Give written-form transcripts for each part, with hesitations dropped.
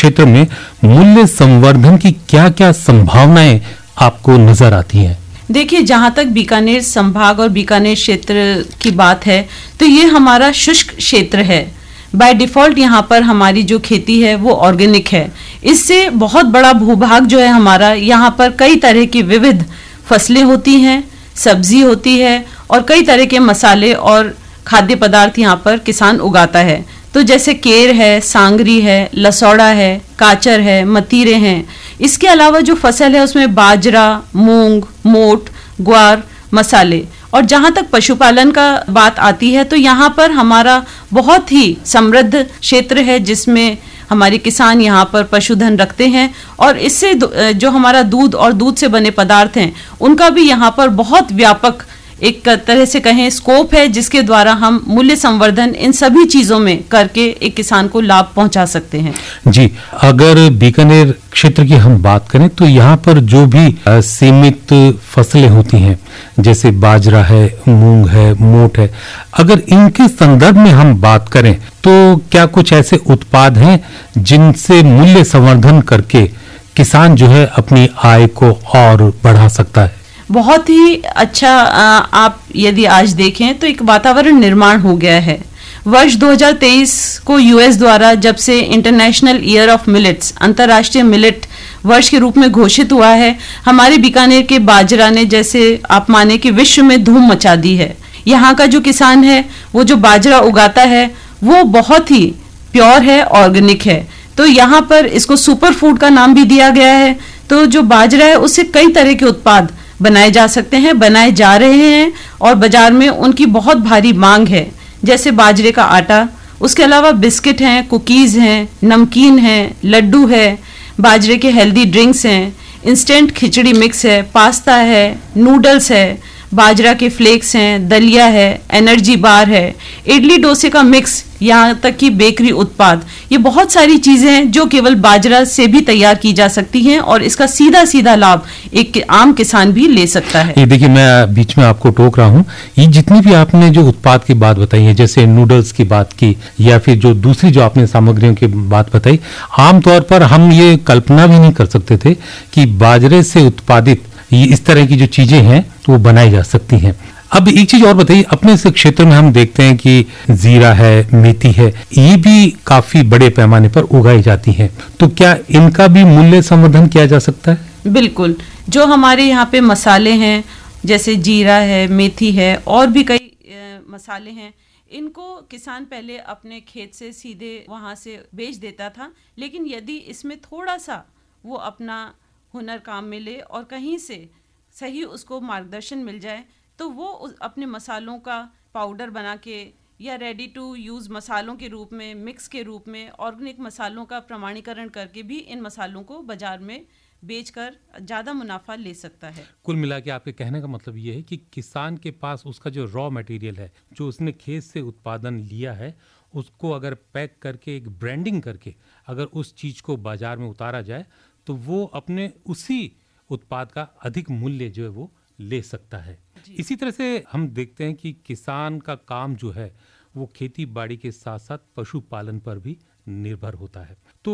क्षेत्र में मूल्य संवर्धन की क्या-क्या संभावनाएं आपको नजर आती हैं? देखिए, जहाँ तक बीकानेर संभाग और बीकानेर क्षेत्र की बात है तो ये हमारा शुष्क क्षेत्र है। बाय डिफ़ॉल्ट यहाँ पर हमारी जो खेती है वो ऑर्गेनिक है। इससे बहुत बड़ा भूभाग जो है हमारा, यहाँ पर कई तरह की विविध फसलें होती हैं, सब्जी होती है और कई तरह के मसाले और खाद्य पदार्थ यहाँ पर किसान उगाता है। तो जैसे केर है, सांगरी है, लसौड़ा है, काचर है, मतीरे हैं। इसके अलावा जो फसल है उसमें बाजरा, मूंग, मोट, ग्वार, मसाले। और जहाँ तक पशुपालन का बात आती है तो यहाँ पर हमारा बहुत ही समृद्ध क्षेत्र है, जिसमें हमारे किसान यहाँ पर पशुधन रखते हैं और इससे जो हमारा दूध और दूध से बने पदार्थ हैं उनका भी यहाँ पर बहुत व्यापक एक तरह से कहें स्कोप है, जिसके द्वारा हम मूल्य संवर्धन इन सभी चीजों में करके एक किसान को लाभ पहुंचा सकते हैं। जी, अगर बीकानेर क्षेत्र की हम बात करें तो यहाँ पर जो भी सीमित फसलें होती हैं, जैसे बाजरा है, मूंग है, मोट है, अगर इनके संदर्भ में हम बात करें तो क्या कुछ ऐसे उत्पाद हैं जिनसे मूल्य संवर्धन करके किसान जो है अपनी आय को और बढ़ा सकता है? बहुत ही अच्छा। आप यदि आज देखें तो एक वातावरण निर्माण हो गया है। वर्ष 2023 को यूएस द्वारा जब से इंटरनेशनल ईयर ऑफ मिलेट्स, अंतर्राष्ट्रीय मिलेट वर्ष के रूप में घोषित हुआ है, हमारे बीकानेर के बाजरा ने, जैसे आप माने कि विश्व में धूम मचा दी है। यहाँ का जो किसान है वो जो बाजरा उगाता है वो बहुत ही प्योर है, ऑर्गेनिक है। तो यहाँ पर इसको सुपर फूड का नाम भी दिया गया है। तो जो बाजरा है उससे कई तरह के उत्पाद बनाए जा सकते हैं, बनाए जा रहे हैं और बाजार में उनकी बहुत भारी मांग है। जैसे बाजरे का आटा, उसके अलावा बिस्किट हैं, कुकीज़ हैं, नमकीन हैं, लड्डू है, बाजरे के हेल्दी ड्रिंक्स हैं, इंस्टेंट खिचड़ी मिक्स है, पास्ता है, नूडल्स है, बाजरा के फ्लेक्स हैं, दलिया है, एनर्जी बार है, इडली डोसे का मिक्स, यहाँ तक कि बेकरी उत्पाद। ये बहुत सारी चीज़ें हैं जो केवल बाजरा से भी तैयार की जा सकती हैं और इसका सीधा सीधा लाभ एक आम किसान भी ले सकता है। ये देखिए, मैं बीच में आपको टोक रहा हूँ, ये जितनी भी आपने जो उत्पाद की बात बताई है, जैसे नूडल्स की बात की या फिर जो दूसरी जो आपने सामग्रियों की बात बताई, आमतौर पर हम ये कल्पना भी नहीं कर सकते थे कि बाजरे से उत्पादित इस तरह की जो चीजें हैं तो वो बनाई जा सकती हैं। अब एक चीज और बताइए, अपने इस क्षेत्र में हम देखते हैं कि जीरा है, मेथी है, ये भी काफी बड़े पैमाने पर उगाई जाती हैं, तो क्या इनका भी मूल्य संवर्धन किया जा सकता है? बिल्कुल। जो हमारे यहाँ पे मसाले हैं, जैसे जीरा है, मेथी है और भी कई मसाले हैं, इनको किसान पहले अपने खेत से सीधे वहाँ से बेच देता था, लेकिन यदि इसमें थोड़ा सा वो अपना हुनर काम में ले और कहीं से सही उसको मार्गदर्शन मिल जाए तो वो अपने मसालों का पाउडर बना के या रेडी टू यूज़ मसालों के रूप में, मिक्स के रूप में, ऑर्गेनिक मसालों का प्रमाणीकरण करके भी इन मसालों को बाजार में बेचकर ज़्यादा मुनाफा ले सकता है। कुल मिला के आपके कहने का मतलब ये है कि किसान के पास उसका जो रॉ मटेरियल है, जो उसने खेत से उत्पादन लिया है, उसको अगर पैक करके एक ब्रांडिंग करके अगर उस चीज़ को बाजार में उतारा जाए तो वो अपने उसी उत्पाद का अधिक मूल्य जो है वो ले सकता है। इसी तरह से हम देखते हैं कि किसान का काम जो है वो खेती बाड़ी के साथ साथ पशुपालन पर भी निर्भर होता है। तो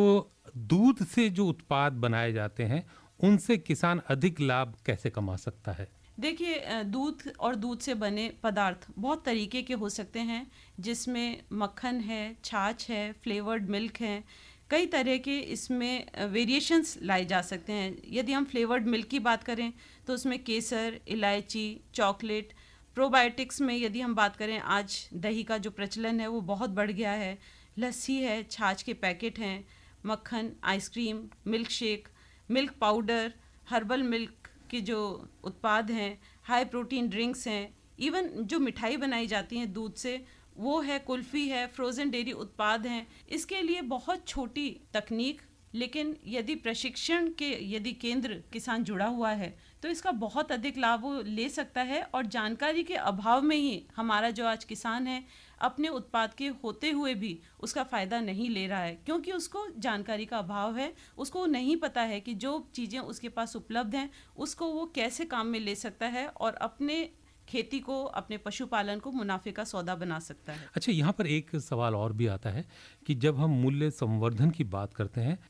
दूध से जो उत्पाद बनाए जाते हैं उनसे किसान अधिक लाभ कैसे कमा सकता है? देखिए, दूध और दूध से बने पदार्थ बहुत तरीके के हो सकते हैं, जिसमें मक्खन है, छाछ है, फ्लेवर्ड मिल्क है, कई तरह के इसमें वेरिएशंस लाए जा सकते हैं। यदि हम फ्लेवर्ड मिल्क की बात करें तो उसमें केसर, इलायची, चॉकलेट, प्रोबायोटिक्स में यदि हम बात करें, आज दही का जो प्रचलन है वो बहुत बढ़ गया है, लस्सी है, छाछ के पैकेट हैं, मक्खन, ice cream, milk shake, milk powder, herbal milk के जो उत्पाद हैं, हाई प्रोटीन ड्रिंक्स हैं, इवन जो मिठाई बनाई जाती हैं दूध से वो है, कुल्फ़ी है, फ्रोज़न डेयरी उत्पाद हैं। इसके लिए बहुत छोटी तकनीक, लेकिन यदि प्रशिक्षण के यदि केंद्र किसान जुड़ा हुआ है तो इसका बहुत अधिक लाभ वो ले सकता है। और जानकारी के अभाव में ही हमारा जो आज किसान है अपने उत्पाद के होते हुए भी उसका फ़ायदा नहीं ले रहा है, क्योंकि उसको जानकारी का अभाव है। उसको नहीं पता है कि जो चीज़ें उसके पास उपलब्ध हैं उसको वो कैसे काम में ले सकता है और अपने खेती को, अपने पशुपालन को मुनाफे का सौदा बना सकता है। अच्छा, यहाँ पर एक सवाल और भी आता है कि जब हम मूल्य संवर्धन की बात करते हैं